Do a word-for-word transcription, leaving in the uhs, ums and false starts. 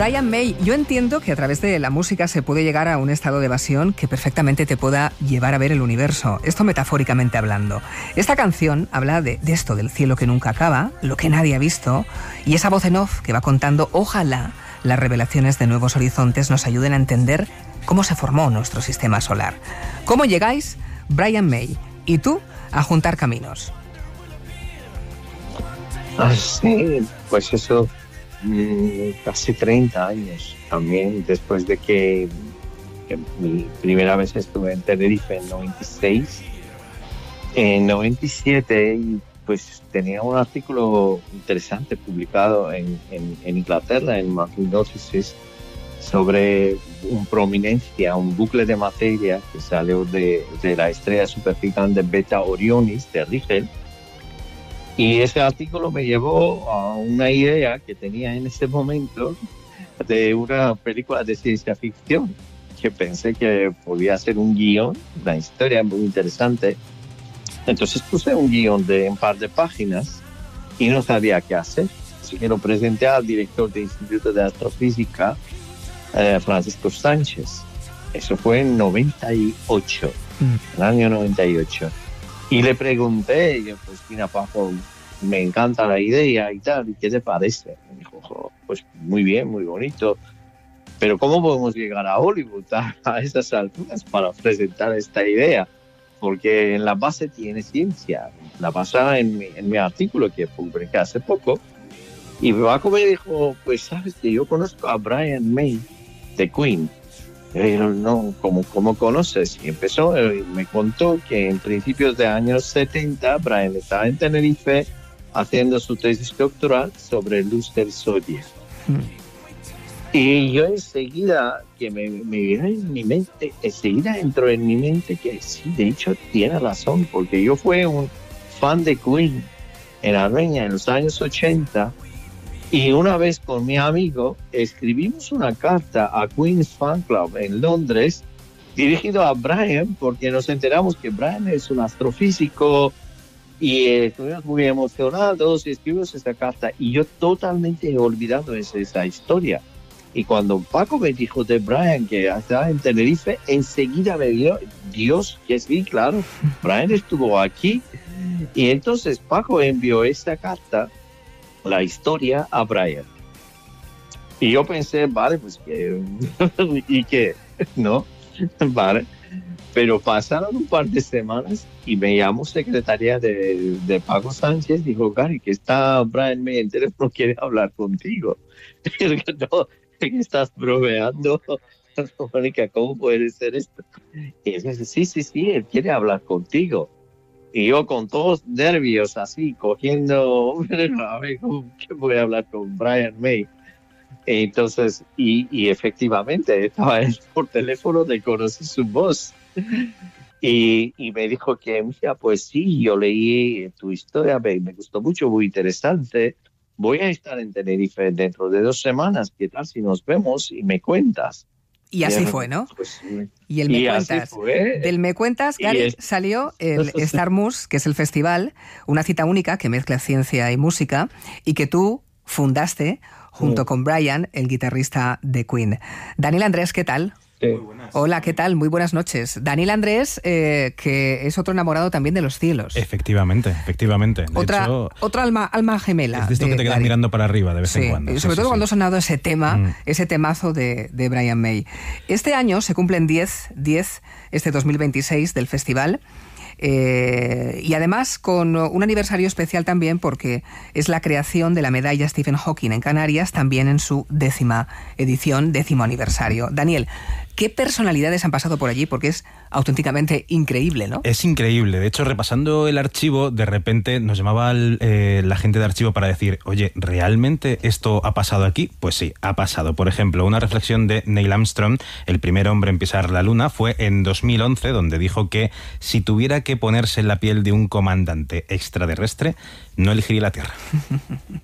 Brian May, yo entiendo que a través de la música se puede llegar a un estado de evasión que perfectamente te pueda llevar a ver el universo, esto metafóricamente hablando. Esta canción habla de, de esto, del cielo que nunca acaba, lo que nadie ha visto, y esa voz en off que va contando, ojalá las revelaciones de nuevos horizontes nos ayuden a entender cómo se formó nuestro sistema solar. ¿Cómo llegáis, Brian May y tú, a juntar caminos? Ah, sí, pues eso... casi treinta años también, después de que, que mi primera vez estuve en Tenerife en noventa y seis. En noventa y siete pues tenía un artículo interesante publicado en, en, en Inglaterra, en Martin Notices, sobre un prominencia, un bucle de materia que salió de, de la estrella supergigante Beta Orionis de Rigel. Y ese artículo me llevó a una idea que tenía en ese momento de una película de ciencia ficción, que pensé que podía ser un guión, una historia muy interesante. Entonces puse un guión de un par de páginas y no sabía qué hacer. Así que lo presenté al director del Instituto de Astrofísica, eh, Francisco Sánchez. Eso fue en noventa y ocho, mm. el año noventa y ocho. Y le pregunté, y yo, pues mira, Paco, me encanta la idea y tal, ¿y qué te parece? Me dijo, oh, pues muy bien, muy bonito, pero ¿cómo podemos llegar a Hollywood a, a esas alturas para presentar esta idea? Porque en la base tiene ciencia, la basada en mi, en mi artículo que publiqué hace poco, y Paco me dijo, pues sabes que yo conozco a Brian May de Queen. Yo, no, ¿cómo, ¿cómo conoces? Y empezó, y me contó que en principios de años setenta, Brian estaba en Tenerife haciendo su tesis doctoral sobre luz del zodiaco. Mm. Y yo enseguida, que me, me vino en mi mente, enseguida entró en mi mente que sí, de hecho tiene razón, porque yo fui un fan de Queen en Armenia en los años ochenta. Y una vez con mi amigo escribimos una carta a Queen's Fan Club en Londres dirigido a Brian, porque nos enteramos que Brian es un astrofísico y eh, estuvimos muy emocionados y escribimos esta carta y yo totalmente he olvidado esa, esa historia. Y cuando Paco me dijo de Brian que estaba en Tenerife, enseguida me dio, Dios, que sí, claro, Brian estuvo aquí. Y entonces Paco envió esta carta, la historia, a Brian. Y yo pensé, vale, pues que... ¿y qué? ¿No? Vale. Pero pasaron un par de semanas y me llamó secretaria de, de Paco Sánchez. Dijo, Gary, que está Brian May en teléfono, quiere hablar contigo. Y yo, no, ¿qué estás bromeando? Mónica, ¿cómo puede ser esto? Y él dice, sí, sí, sí, él quiere hablar contigo. Y yo con todos nervios así, cogiendo, a ver, ¿qué voy a hablar con Brian May? Entonces, y, y efectivamente, estaba él por teléfono, le conocí su voz. Y, y me dijo que, mira, pues sí, yo leí tu historia, me, me gustó mucho, muy interesante. Voy a estar en Tenerife dentro de dos semanas, ¿qué tal si nos vemos y me cuentas? Y así fue, ¿no? Pues, y el Me y Cuentas. Del Me Cuentas, Gary, es... salió el Star Mus, que es el festival, una cita única que mezcla ciencia y música, y que tú fundaste junto mm. con Brian, el guitarrista de Queen. Daniel Andrés, ¿qué tal? Sí. Muy buenas. Hola, ¿qué tal? Muy buenas noches. Daniel Andrés, eh, que es otro enamorado también de los cielos. Efectivamente, efectivamente. De otra hecho, otra alma, alma gemela. Es de esto de que te quedas Gary. mirando para arriba de vez sí, en cuando. Sí, sobre sí, todo sí, cuando ha sí. sonado ese tema, mm. ese temazo de, de Brian May. Este año se cumplen diez, diez, este dos mil veintiséis del festival. Eh, y además con un aniversario especial también porque es la creación de la medalla Stephen Hawking en Canarias, también en su décima edición, décimo aniversario. Daniel, ¿qué personalidades han pasado por allí? Porque es auténticamente increíble, ¿no? Es increíble. De hecho, repasando el archivo, de repente nos llamaba el, eh, la gente de archivo para decir, oye, ¿realmente esto ha pasado aquí? Pues sí, ha pasado. Por ejemplo, una reflexión de Neil Armstrong, el primer hombre en pisar la Luna, fue en dos mil once, donde dijo que si tuviera que ponerse en la piel de un comandante extraterrestre, no elegiría la Tierra.